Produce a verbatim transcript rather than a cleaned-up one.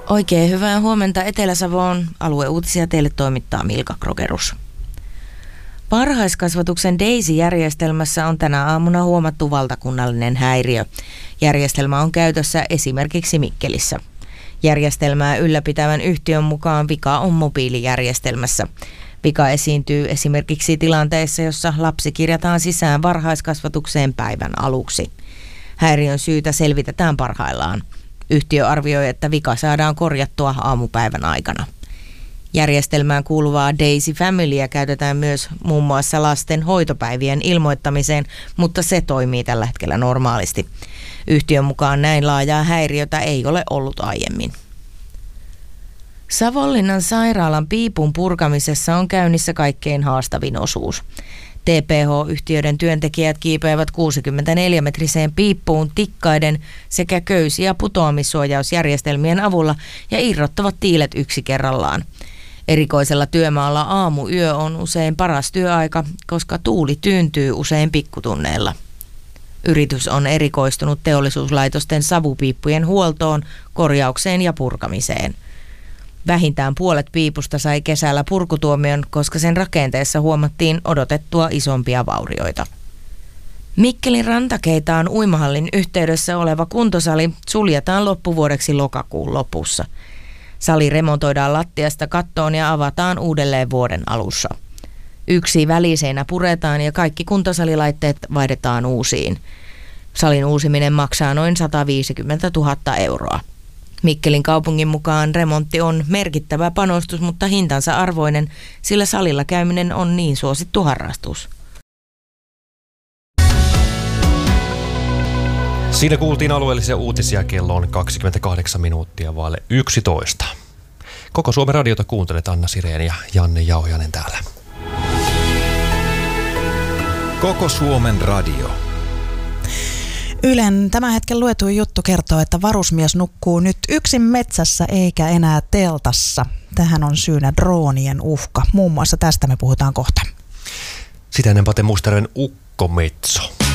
Oikein hyvää huomenta Etelä-Savoon. Alueuutisia teille toimittaa Milka Krogerus. Varhaiskasvatuksen Daisy-järjestelmässä on tänä aamuna huomattu valtakunnallinen häiriö. Järjestelmä on käytössä esimerkiksi Mikkelissä. Järjestelmää ylläpitävän yhtiön mukaan vika on mobiilijärjestelmässä. Vika esiintyy esimerkiksi tilanteessa, jossa lapsi kirjataan sisään varhaiskasvatukseen päivän aluksi. Häiriön syytä selvitetään parhaillaan. Yhtiö arvioi, että vika saadaan korjattua aamupäivän aikana. Järjestelmään kuuluvaa Daisy Familyä käytetään myös muun muassa lasten hoitopäivien ilmoittamiseen, mutta se toimii tällä hetkellä normaalisti. Yhtiön mukaan näin laajaa häiriötä ei ole ollut aiemmin. Savonlinnan sairaalan piipun purkamisessa on käynnissä kaikkein haastavin osuus. T P H-yhtiöiden työntekijät kiipeävät kuusikymmentäneljä-metriseen piippuun tikkaiden sekä köysi- ja putoamissuojausjärjestelmien avulla ja irrottavat tiilet yksi kerrallaan. Erikoisella työmaalla aamuyö on usein paras työaika, koska tuuli tyyntyy usein pikkutunneilla. Yritys on erikoistunut teollisuuslaitosten savupiippujen huoltoon, korjaukseen ja purkamiseen. Vähintään puolet piipusta sai kesällä purkutuomion, koska sen rakenteessa huomattiin odotettua isompia vaurioita. Mikkelin Rantakeitaan uimahallin yhteydessä oleva kuntosali suljetaan loppuvuodeksi lokakuun lopussa. Sali remontoidaan lattiasta kattoon ja avataan uudelleen vuoden alussa. Yksi väliseinä puretaan ja kaikki kuntosalilaitteet vaihdetaan uusiin. Salin uusiminen maksaa noin sata viisikymmentätuhatta euroa. Mikkelin kaupungin mukaan remontti on merkittävä panostus, mutta hintansa arvoinen, sillä salilla käyminen on niin suosittu harrastus. Siinä kuultiin alueellisia uutisia, kello on kaksikymmentäkahdeksan minuuttia vaille yksitoista. Koko Suomen radiota kuuntelet, Anna Sireen ja Janne Jauhianen täällä. Koko Suomen radio. Ylen tämän hetken luetu juttu kertoo, että varusmies nukkuu nyt yksin metsässä eikä enää teltassa. Tähän on syynä droonien uhka. Muun muassa tästä me puhutaan kohta. Sitä ennen Pate Mustajärven Ukkometso.